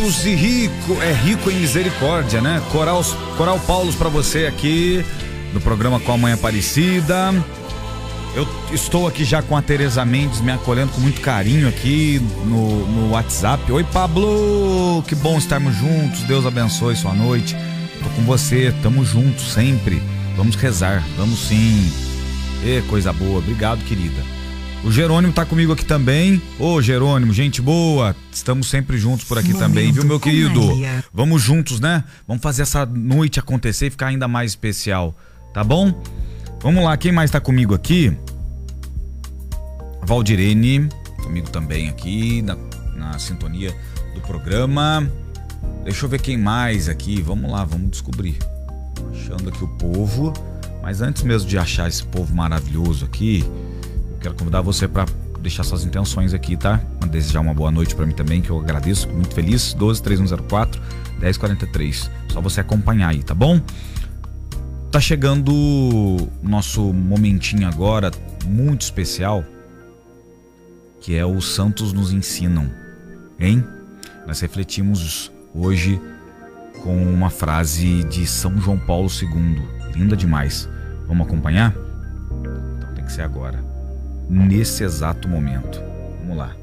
Paulos e rico, é rico em misericórdia, né? Coral Paulos pra você aqui no programa Com a Mãe Aparecida. Eu estou aqui já com a Tereza Mendes me acolhendo com muito carinho aqui no WhatsApp. Oi, Pablo, que bom estarmos juntos, Deus abençoe sua noite. Tô com você, tamo juntos sempre. Vamos rezar, vamos sim. Coisa boa, obrigado, querida. O Jerônimo tá comigo aqui também. Ô, Jerônimo, gente boa. Estamos sempre juntos por aqui também, viu, meu querido? Vamos juntos, né? Vamos fazer essa noite acontecer e ficar ainda mais especial, tá bom? Vamos lá, quem mais tá comigo aqui? Valdirene, comigo também aqui, na sintonia do programa. Deixa eu ver quem mais aqui. Vamos lá, vamos descobrir. Achando aqui o povo. Mas antes mesmo de achar esse povo maravilhoso aqui, quero convidar você para deixar suas intenções aqui, tá? Desejar uma boa noite para mim também, que eu agradeço, muito feliz. 12-3104-1043. Só você acompanhar aí, tá bom? Tá chegando o nosso momentinho agora, muito especial, que é o Santos nos ensinam, hein? Nós refletimos hoje com uma frase de São João Paulo II, linda demais. Vamos acompanhar? Então tem que ser agora. Nesse exato momento. Vamos lá.